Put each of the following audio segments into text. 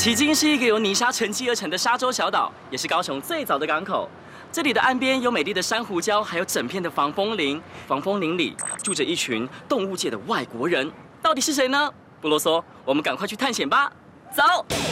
旗津是一个由泥沙沉积而成的沙洲小岛，也是高雄最早的港口。这里的岸边有美丽的珊瑚礁，还有整片的防风林。防风林里住着一群动物界的外国人，到底是谁呢？不啰嗦，我们赶快去探险吧！走。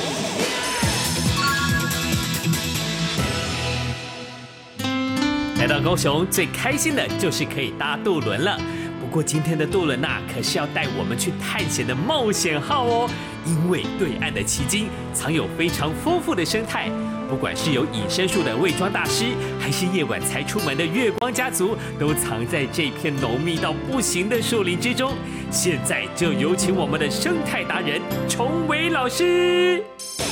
来到高雄，最开心的就是可以搭渡轮了。不过今天的渡轮可是要带我们去探险的冒险号哦。因为对岸的旗津藏有非常丰富的生态，不管是有隐身术的伪装大师，还是夜晚才出门的月光家族，都藏在这片浓密到不行的树林之中。现在就有请我们的生态达人崇伟老师。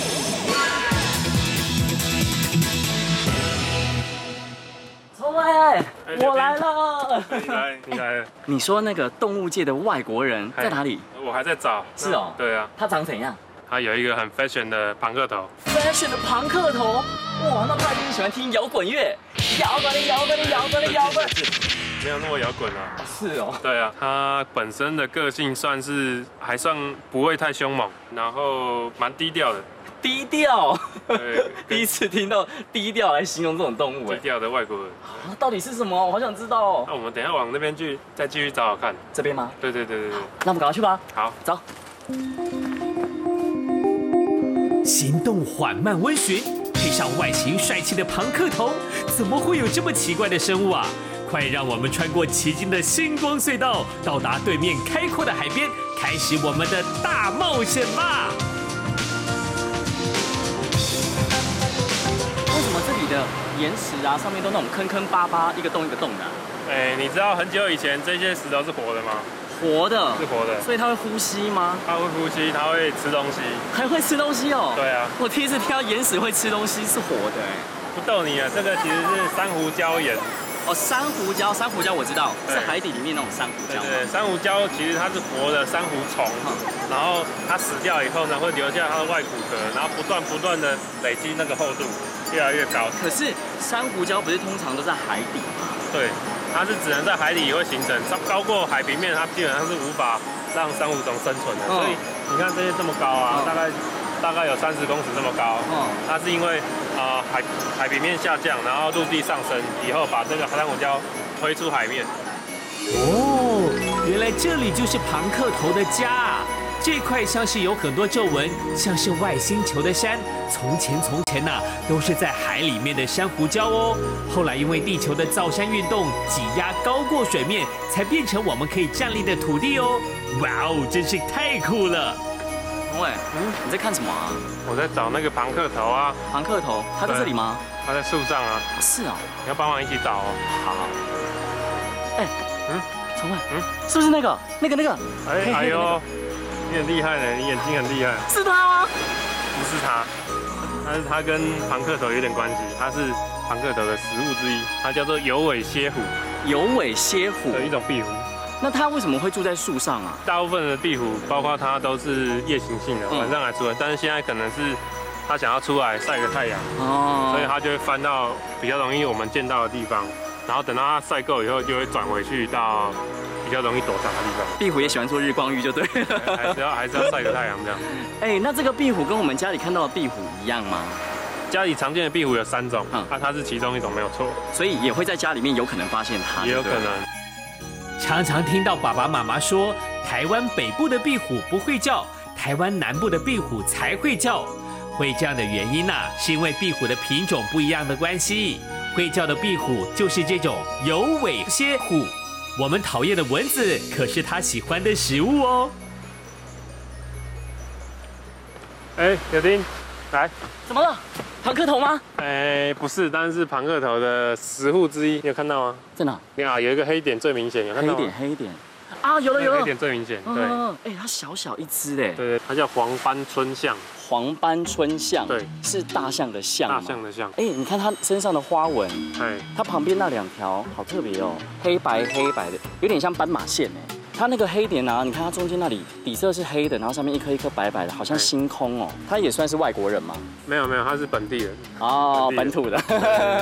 崇伟，我来了。 你来了。 你说那个动物界的外国人在哪里？ 我还在找。 是哦。 对啊。 他长怎样？ 他有一个很 fashion 的庞克头。 fashion 的庞克头？哇，那他一定喜欢听摇滚乐。摇滚的摇滚的摇滚的摇滚。 没有那么摇滚啊。 是哦。 对啊，他本身的个性还算不会太凶猛，然后蛮低调的。 低调， 对， 第一次听到低调来形容这种动物。 低调的外国人啊，到底是什么？我好想知道哦。 那我们等一下往那边去，再继续找找看。 这边吗？ 对。 那我们赶快去吧。 好， 走。 行动缓慢温驯，配上外形帅气的庞克头，怎么会有这么奇怪的生物啊？快让我们穿过旗津的星光隧道，到达对面开阔的海边，开始我们的大冒险吧！ 为什么这里的岩石上面都那种坑坑巴巴，一个洞一个洞的？ 你知道很久以前这些石头是活的吗？ 活的， 是活的， 所以它会呼吸吗？ 它会呼吸，它会吃东西， 还会吃东西哦。 对啊， 我第一次听到岩石会吃东西是活的不逗你啊，这个其实是珊瑚礁岩。 哦，珊瑚礁我知道，是海底里面那种珊瑚礁。 对，珊瑚礁其实它是活的珊瑚虫，然后它死掉以后呢，会留下它的外骨骼，然后不断的累积那个厚度，越来越高。 可是珊瑚礁不是通常都在海底吗？ 对。它是只能在海底会形成，高过海平面，它基本上是无法让珊瑚虫生存的。所以你看这些这么高啊，大概有30公尺这么高。它是因为海平面下降，然后陆地上升以后，把这个珊瑚礁推出海面。 哦，原来这里就是庞克头的家啊！这块像是有很多皱纹，像是外星球的山。从前都是在海里面的珊瑚礁哦。后来因为地球的造山运动挤压高过水面，才变成我们可以站立的土地哦。哇哦，真是太酷了！ 喂，你在看什么啊？ 我在找那个庞克头啊。 庞克头，它在这里吗？ 它在树上啊。 是哦。 你要帮忙一起找哦。 好。崇伟，是不是那个？ 哎呦。你很厉害呢，你眼睛很厉害。 是他吗？ 不是他，但是他跟庞克头有点关系，他是庞克头的食物之一，它叫做有尾蝎虎。 有尾蝎虎的一种壁虎。 那它为什么会住在树上啊？ 大部分的壁虎，包括它都是夜行性的，晚上来出来，但是现在可能是它想要出来晒个太阳，所以它就会翻到比较容易我们见到的地方，然后等到它晒够以后，就会转回去到比较容易躲藏的地方。 壁虎也喜欢做日光浴，就对了。 还是要晒个太阳这样。 那这个壁虎跟我们家里看到的壁虎一样吗？ 家里常见的壁虎有3种，它是其中一种没有错。 所以也会在家里面有可能发现它。 也有可能。 常常听到爸爸妈妈说，台湾北部的壁虎不会叫，台湾南部的壁虎才会叫。会这样的原因是因为壁虎的品种不一样的关系。会叫的壁虎就是这种有尾蝎虎。我们讨厌的蚊子可是它喜欢的食物哦。 柳丁，来。 怎么了？庞克头吗？ 不是，但是庞克头的食物之一，你有看到吗？ 在哪？ 有一个黑点最明显，有看到吗？ 黑点。啊，有了。 黑点最明显，对。 它小小一只嘞。 对，它叫黄斑春象。 黄斑春象，对，是大象的象。 大象的象。 你看它身上的花纹，它旁边那2条好特别哦，黑白的，有点像斑马线哎。它那个黑点你看它中间那里底色是黑的，然后上面一颗一颗白白的，好像星空哦。它也算是外国人吗？ 没有，他是本地人。 哦，本土的。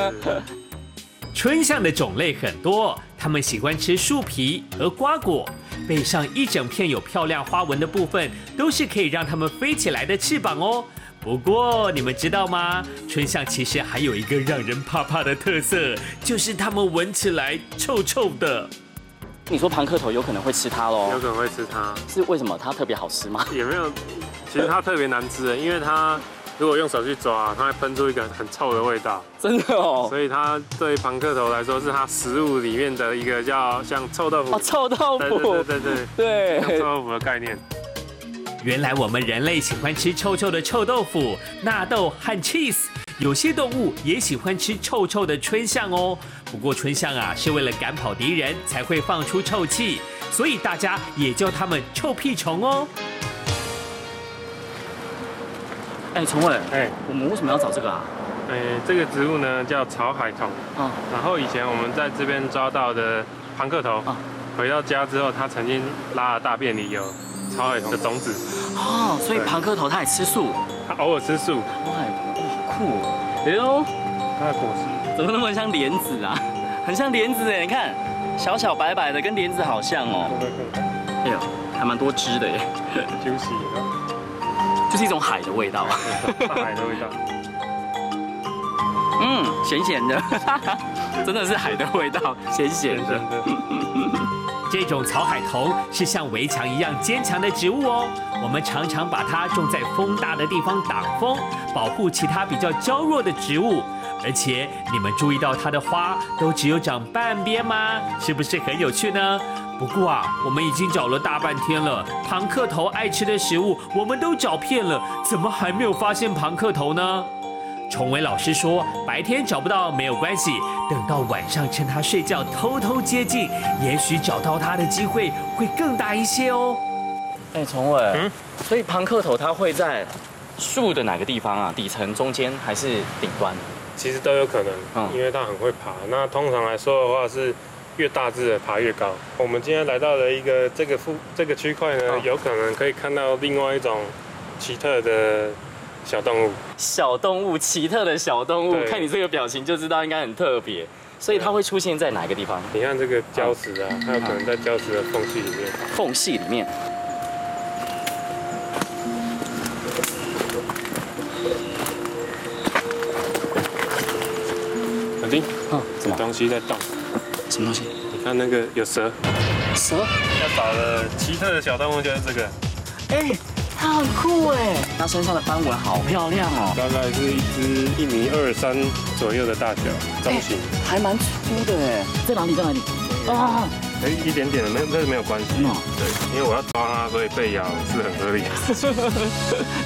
春象的种类很多，它们喜欢吃树皮和瓜果，背上一整片有漂亮花纹的部分，都是可以让它们飞起来的翅膀哦。 不过你们知道吗？春象其实还有一个让人怕怕的特色，就是它们闻起来臭臭的。 你说庞克头有可能会吃它喽？ 有可能会吃它， 是为什么？它特别好吃吗？ 也没有，其实它特别难吃，因为它如果用手去抓，它会喷出一个很臭的味道。 真的哦。 所以它对庞克头来说是它食物里面的一个叫像臭豆腐。 哦，臭豆腐。对。 像臭豆腐的概念。 原来我们人类喜欢吃臭臭的臭豆腐、纳豆和 cheese， 有些动物也喜欢吃臭臭的春象哦。不过春象啊，是为了赶跑敌人才会放出臭气，所以大家也叫它们臭屁虫哦。 哎，崇伟，我们为什么要找这个啊？ 这个植物呢叫草海桐。然后以前我们在这边抓到的庞克头，回到家之后，它曾经拉的大便里有草海桐的种子。 哦，所以庞克头它也吃素？ 它偶尔吃素。 草海桐，哇，好酷哦！哎呦， 它的果实怎么那么像莲子啊？很像莲子哎，你看，小小白白的，跟莲子好像哦。哎呦，还蛮多汁的耶。 juicy， 就是一种海的味道。 大海的味道。 咸咸的，真的是海的味道，咸咸的。 这种草海桐是像围墙一样坚强的植物哦，我们常常把它种在风大的地方挡风，保护其他比较娇弱的植物。而且你们注意到它的花都只有长半边吗？是不是很有趣呢？不过啊，我们已经找了大半天了，庞克头爱吃的食物我们都找遍了，怎么还没有发现庞克头呢？崇伟老师说，白天找不到没有关系，等到晚上趁他睡觉偷偷接近，也许找到他的机会会更大一些哦。 哎，崇伟，所以庞克头它会在树的哪个地方啊？底层、中间还是顶端？ 其实都有可能，因为它很会爬。那通常来说的话是越大只的爬越高。我们今天来到了一个这个区块呢，有可能可以看到另外一种奇特的小动物。 小动物，奇特的小动物，看你这个表情就知道应该很特别。所以它会出现在哪个地方？ 你看这个礁石啊，它有可能在礁石的缝隙里面。 缝隙里面。 小丁， 什么东西在动？ 什么东西？ 你看那个有蛇。 蛇？ 要找的奇特的小动物就是这个。 哎，它很酷哎，它身上的斑纹好漂亮哦。 大概是一只1.2米3左右的大小，中型， 还蛮粗的哎。在哪里？在哪里？啊！ 一点点的，没有关系。对，因为我要抓它，所以被咬是很合理的。